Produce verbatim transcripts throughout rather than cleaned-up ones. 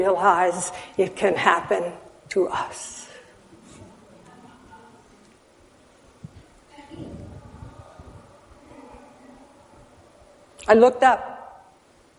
realize it can happen to us. I looked up,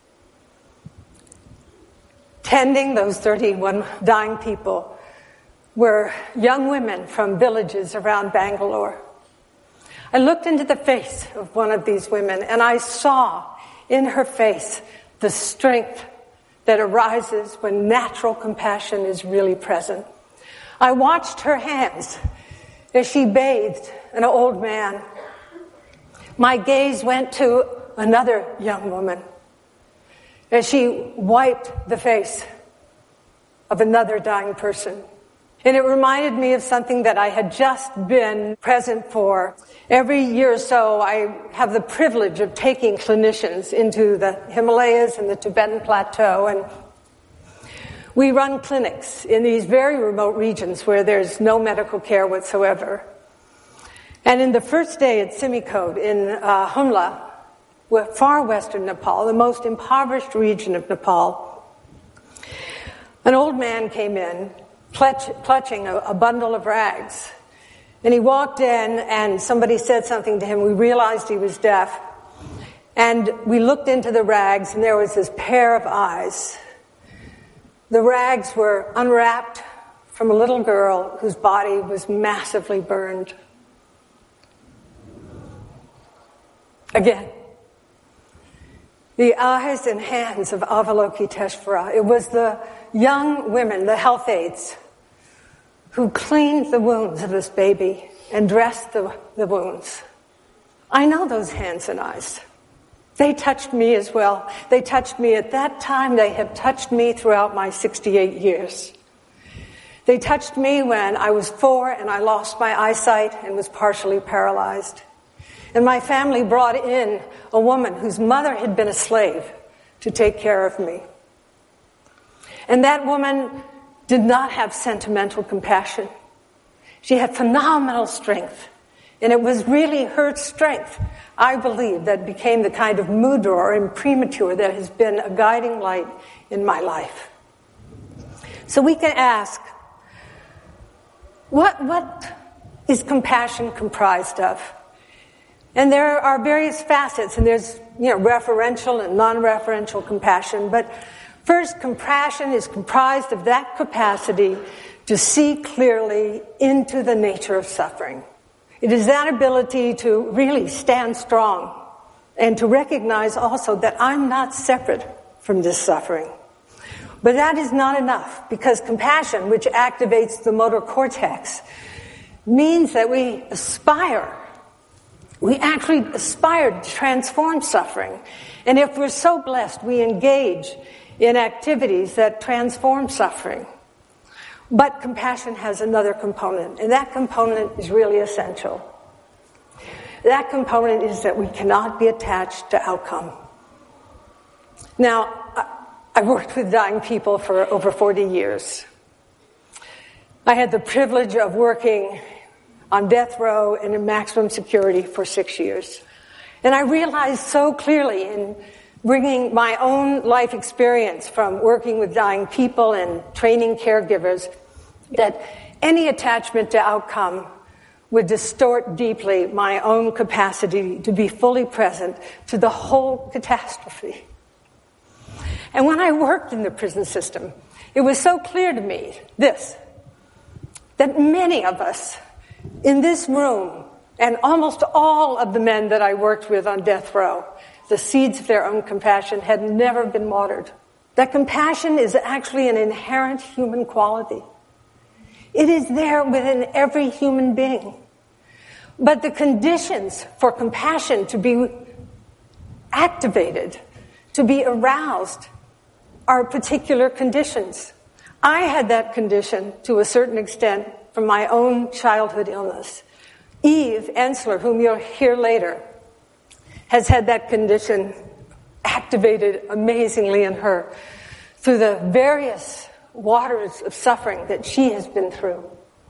tending those thirty-one dying people were young women from villages around Bangalore. I looked into the face of one of these women, and I saw in her face the strength that arises when natural compassion is really present. I watched her hands as she bathed an old man. My gaze went to another young woman as she wiped the face of another dying person. And it reminded me of something that I had just been present for. Every year or so, I have the privilege of taking clinicians into the Himalayas and the Tibetan Plateau, and we run clinics in these very remote regions where there's no medical care whatsoever. And in the first day at Simikot in uh, Humla, far western Nepal, the most impoverished region of Nepal, an old man came in, clutch, clutching a, a bundle of rags. And he walked in, and somebody said something to him. We realized he was deaf. And we looked into the rags, and there was this pair of eyes. The rags were unwrapped from a little girl whose body was massively burned. Again, the eyes and hands of Avalokiteshvara. It was the young women, the health aides, who cleaned the wounds of this baby and dressed the, the wounds. I know those hands and eyes. They touched me as well. They touched me at that time. They have touched me throughout my sixty-eight years. They touched me when I was four and I lost my eyesight and was partially paralyzed. And my family brought in a woman whose mother had been a slave to take care of me. And that woman did not have sentimental compassion. She had phenomenal strength. And it was really her strength, I believe, that became the kind of mudra or imprimatur that has been a guiding light in my life. So we can ask, what, what is compassion comprised of? And there are various facets, and there's, you know, referential and non-referential compassion. But first, compassion is comprised of that capacity to see clearly into the nature of suffering. It is that ability to really stand strong and to recognize also that I'm not separate from this suffering. But that is not enough, because compassion, which activates the motor cortex, means that we aspire We actually aspire to transform suffering. And if we're so blessed, we engage in activities that transform suffering. But compassion has another component, and that component is really essential. That component is that we cannot be attached to outcome. Now, I've worked with dying people for over forty years. I had the privilege of working on death row and in maximum security for six years. And I realized so clearly in bringing my own life experience from working with dying people and training caregivers that any attachment to outcome would distort deeply my own capacity to be fully present to the whole catastrophe. And when I worked in the prison system, it was so clear to me, this, that many of us in this room, and almost all of the men that I worked with on death row, the seeds of their own compassion had never been watered. That compassion is actually an inherent human quality. It is there within every human being. But the conditions for compassion to be activated, to be aroused, are particular conditions. I had that condition to a certain extent from my own childhood illness. Eve Ensler, whom you'll hear later, has had that condition activated amazingly in her through the various waters of suffering that she has been through.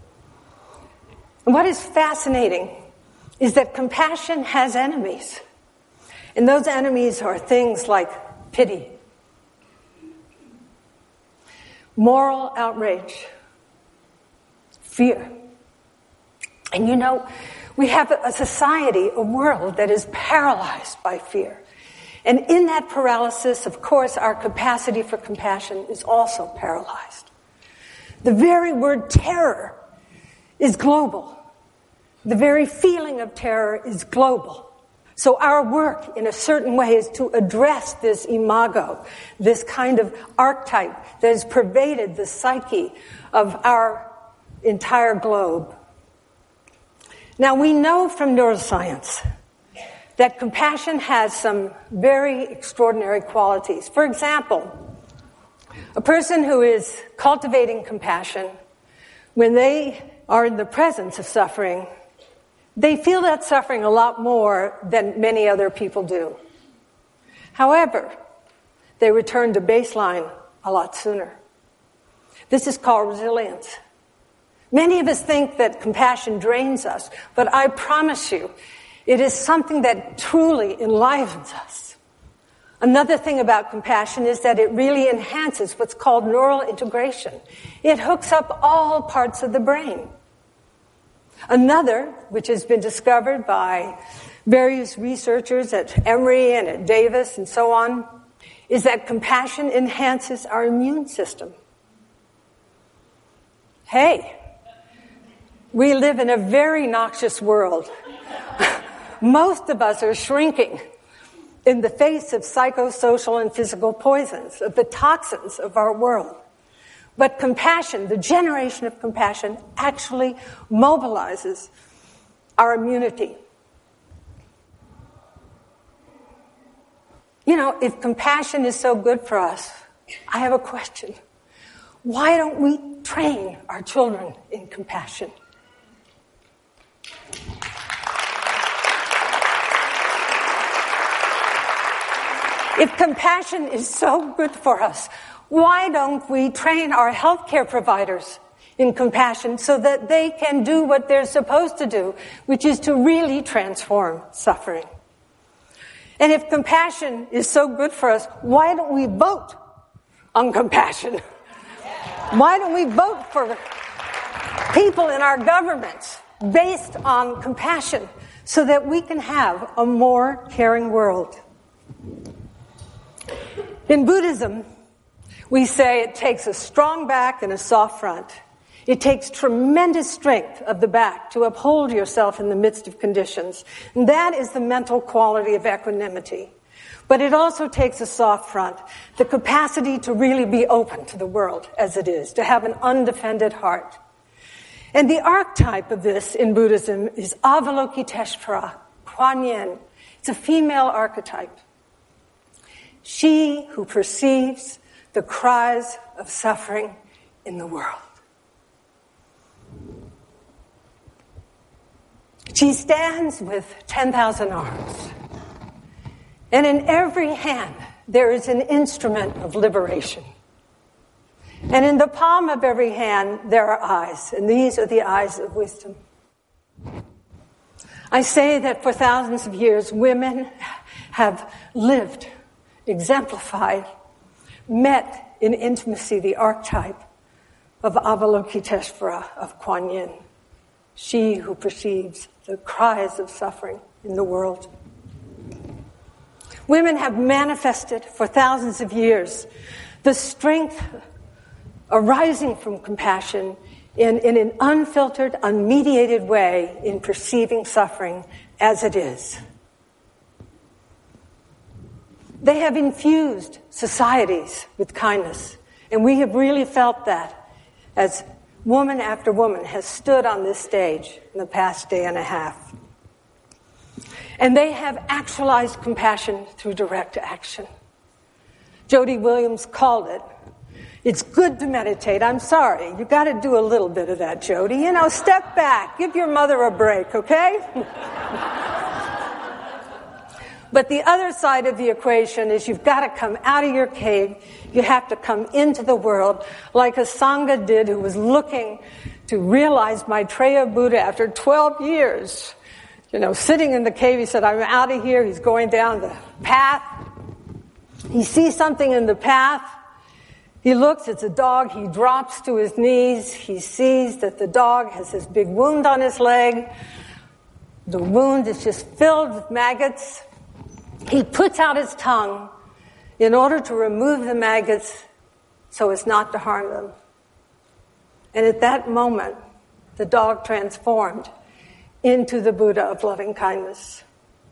And what is fascinating is that compassion has enemies. And those enemies are things like pity. moral outrage, fear. And you know, we have a society, a world that is paralyzed by fear. And in that paralysis, of course, our capacity for compassion is also paralyzed. The very word terror is global. The very feeling of terror is global. So our work, in a certain way, is to address this imago, this kind of archetype that has pervaded the psyche of our entire globe. Now, we know from neuroscience that compassion has some very extraordinary qualities. For example, a person who is cultivating compassion, when they are in the presence of suffering, they feel that suffering a lot more than many other people do. However, they return to baseline a lot sooner. This is called resilience. Many of us think that compassion drains us, but I promise you, it is something that truly enlivens us. Another thing about compassion is that it really enhances what's called neural integration. It hooks up all parts of the brain. Another, which has been discovered by various researchers at Emory and at Davis and so on, is that compassion enhances our immune system. Hey, we live in a very noxious world. Most of us are shrinking in the face of psychosocial and physical poisons, of the toxins of our world. But compassion, the generation of compassion, actually mobilizes our immunity. You know, if compassion is so good for us, I have a question. Why don't we train our children in compassion? If compassion is so good for us, why don't we train our healthcare providers in compassion so that they can do what they're supposed to do, which is to really transform suffering? And if compassion is so good for us, why don't we vote on compassion? Why don't we vote for people in our governments based on compassion so that we can have a more caring world? In Buddhism, we say it takes a strong back and a soft front. It takes tremendous strength of the back to uphold yourself in the midst of conditions. And that is the mental quality of equanimity. But it also takes a soft front, the capacity to really be open to the world as it is, to have an undefended heart. And the archetype of this in Buddhism is Avalokiteshvara, Kuan Yin. It's a female archetype. She who perceives the cries of suffering in the world. She stands with ten thousand arms. And in every hand, there is an instrument of liberation. And in the palm of every hand, there are eyes. And these are the eyes of wisdom. I say that for thousands of years, women have lived, exemplified, met in intimacy the archetype of Avalokiteshvara, of Kuan Yin, she who perceives the cries of suffering in the world. Women have manifested for thousands of years the strength arising from compassion in, in an unfiltered, unmediated way in perceiving suffering as it is. They have infused societies with kindness, and we have really felt that as woman after woman has stood on this stage in the past day and a half. And they have actualized compassion through direct action. Jody Williams called it, it's good to meditate. I'm sorry, you got to do a little bit of that, Jody. You know, step back, give your mother a break, okay? But the other side of the equation is you've got to come out of your cave. You have to come into the world like a Sangha did who was looking to realize Maitreya Buddha after twelve years. You know, sitting in the cave, he said, I'm out of here. He's going down the path. He sees something in the path, He looks at the dog, he drops to his knees, he sees that the dog has this big wound on his leg. The wound is just filled with maggots. He puts out his tongue in order to remove the maggots so as not to harm them. And at that moment, the dog transformed into the Buddha of loving kindness.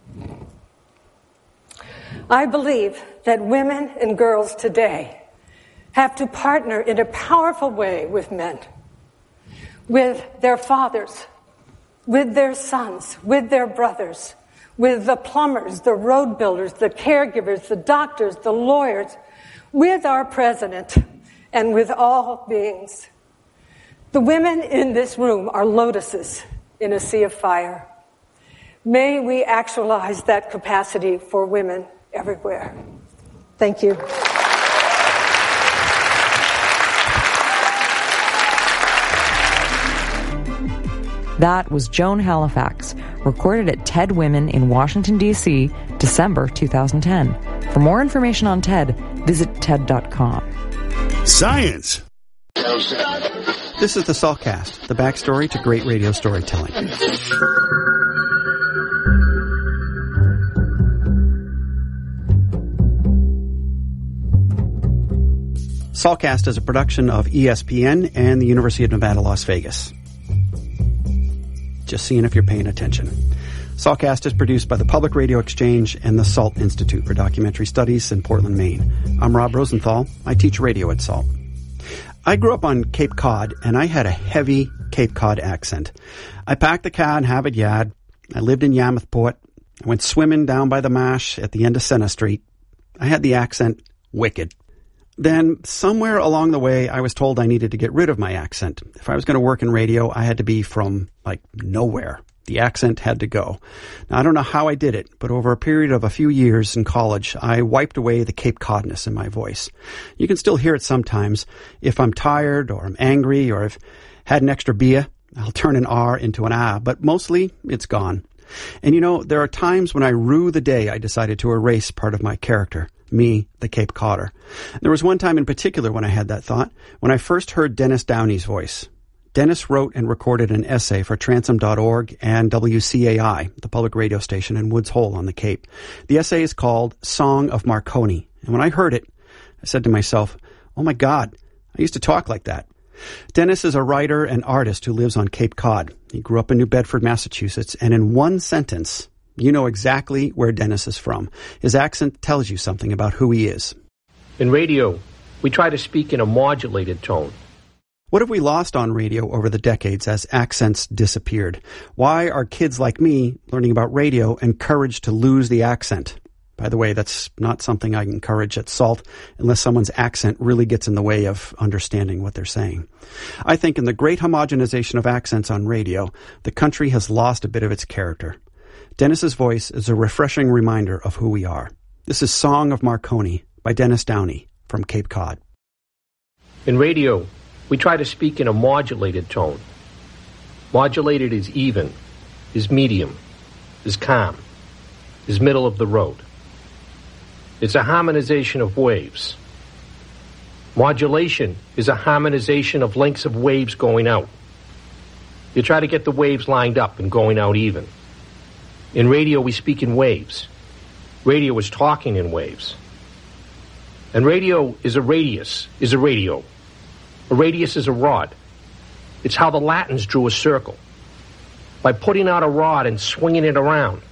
I believe that women and girls today have to partner in a powerful way with men, with their fathers, with their sons, with their brothers, with the plumbers, the road builders, the caregivers, the doctors, the lawyers, with our president, and with all beings. The women in this room are lotuses in a sea of fire. May we actualize that capacity for women everywhere. Thank you. That was Joan Halifax, recorded at TED Women in Washington, D C, December two thousand ten. For more information on TED, visit ted dot com. Science! This is the Saltcast, the backstory to great radio storytelling. Saltcast is a production of E S P N and the University of Nevada, Las Vegas. Just seeing if you're paying attention. Saltcast is produced by the Public Radio Exchange and the Salt Institute for Documentary Studies in Portland, Maine. I'm Rob Rosenthal. I teach radio at Salt. I grew up on Cape Cod, and I had a heavy Cape Cod accent. I packed the car in Harvard Yard. I lived in Yarmouthport. I went swimming down by the marsh at the end of Center Street. I had the accent wicked. Then, somewhere along the way, I was told I needed to get rid of my accent. If I was going to work in radio, I had to be from, like, nowhere. The accent had to go. Now, I don't know how I did it, but over a period of a few years in college, I wiped away the Cape Codness in my voice. You can still hear it sometimes. If I'm tired, or I'm angry, or I've had an extra beer, I'll turn an R into an ah, but mostly, it's gone. And you know, there are times when I rue the day I decided to erase part of my character. Me, the Cape Codder. There was one time in particular when I had that thought, when I first heard Dennis Downey's voice. Dennis wrote and recorded an essay for Transom dot org and W C A I, the public radio station in Woods Hole on the Cape. The essay is called Song of Marconi. And when I heard it, I said to myself, oh my God, I used to talk like that. Dennis is a writer and artist who lives on Cape Cod. He grew up in New Bedford, Massachusetts, and in one sentence, you know exactly where Dennis is from. His accent tells you something about who he is. In radio, we try to speak in a modulated tone. What have we lost on radio over the decades as accents disappeared? Why are kids like me learning about radio encouraged to lose the accent? By the way, that's not something I encourage at SALT unless someone's accent really gets in the way of understanding what they're saying. I think in the great homogenization of accents on radio, the country has lost a bit of its character. Dennis's voice is a refreshing reminder of who we are. This is Song of Marconi by Dennis Downey from Cape Cod. In radio, we try to speak in a modulated tone. Modulated is even, is medium, is calm, is middle of the road. It's a harmonization of waves. Modulation is a harmonization of lengths of waves going out. You try to get the waves lined up and going out even. In radio, we speak in waves. Radio is talking in waves. And radio is a radius, is a radio. A radius is a rod. It's how the Latins drew a circle. By putting out a rod and swinging it around.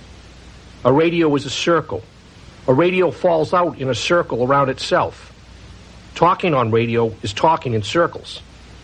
A radio is a circle. A radio falls out in a circle around itself. Talking on radio is talking in circles.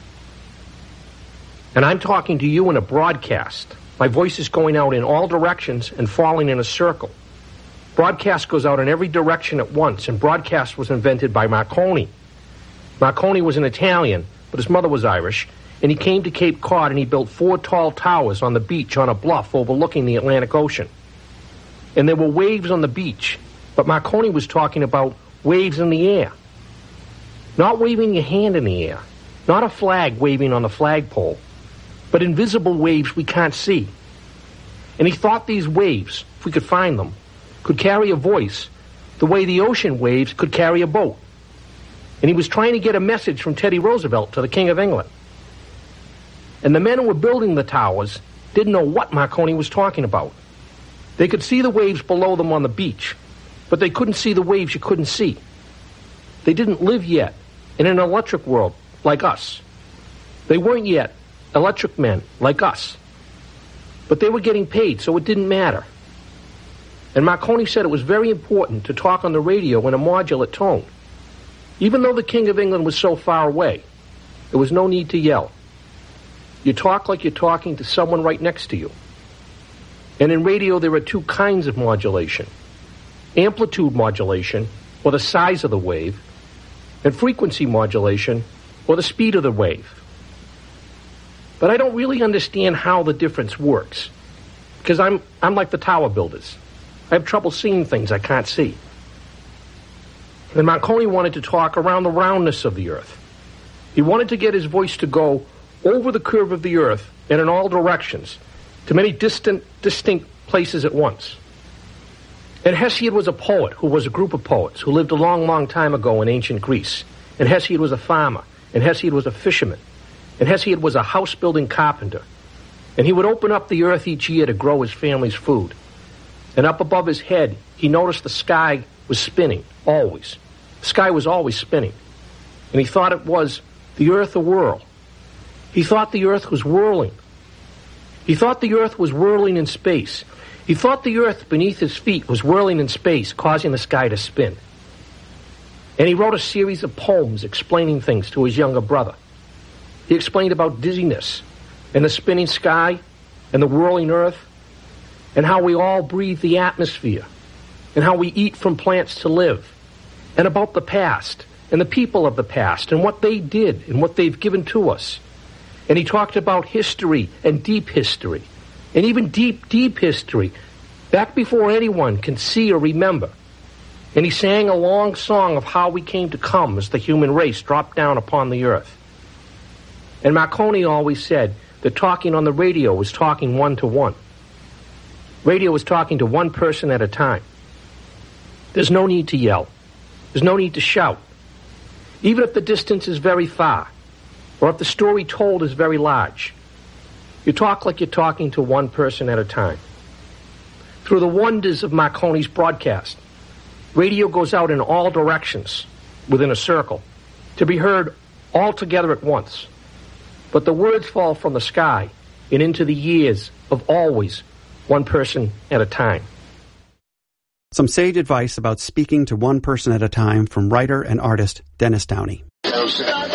And I'm talking to you in a broadcast. My voice is going out in all directions and falling in a circle. Broadcast goes out in every direction at once, and broadcast was invented by Marconi. Marconi was an Italian, but his mother was Irish, and he came to Cape Cod and he built four tall towers on the beach on a bluff overlooking the Atlantic Ocean. And there were waves on the beach, but Marconi was talking about waves in the air. Not waving your hand in the air, not a flag waving on the flagpole, but invisible waves we can't see. And he thought these waves, if we could find them, could carry a voice the way the ocean waves could carry a boat. And he was trying to get a message from Teddy Roosevelt to the King of England. And the men who were building the towers didn't know what Marconi was talking about. They could see the waves below them on the beach, but they couldn't see the waves you couldn't see. They didn't live yet in an electric world like us. They weren't yet electric men like us. But they were getting paid, so it didn't matter. And Marconi said it was very important to talk on the radio in a modulate tone. Even though the King of England was so far away, there was no need to yell. You talk like you're talking to someone right next to you. And in radio, there are two kinds of modulation. Amplitude modulation, or the size of the wave, and frequency modulation, or the speed of the wave. But I don't really understand how the difference works, because I'm, I'm like the tower builders. I have trouble seeing things I can't see. And Marconi wanted to talk around the roundness of the Earth. He wanted to get his voice to go over the curve of the Earth and in all directions, to many distant, distinct places at once. And Hesiod was a poet who was a group of poets who lived a long, long time ago in ancient Greece. And Hesiod was a farmer. And Hesiod was a fisherman. And Hesiod was a house-building carpenter. And he would open up the earth each year to grow his family's food. And up above his head, he noticed the sky was spinning, always. The sky was always spinning. And he thought it was the earth a-whirl. He thought the earth was whirling. He thought the earth was whirling in space. He thought the earth beneath his feet was whirling in space, causing the sky to spin. And he wrote a series of poems explaining things to his younger brother. He explained about dizziness and the spinning sky and the whirling earth and how we all breathe the atmosphere and how we eat from plants to live and about the past and the people of the past and what they did and what they've given to us. And he talked about history and deep history and even deep, deep history back before anyone can see or remember. And he sang a long song of how we came to come as the human race dropped down upon the earth. And Marconi always said that talking on the radio was talking one-to-one. Radio was talking to one person at a time. There's no need to yell. There's no need to shout. Even if the distance is very far, or if the story told is very large, you talk like you're talking to one person at a time. Through the wonders of Marconi's broadcast, radio goes out in all directions within a circle to be heard all together at once. But the words fall from the sky and into the years of always one person at a time. Some sage advice about speaking to one person at a time from writer and artist Dennis Downey.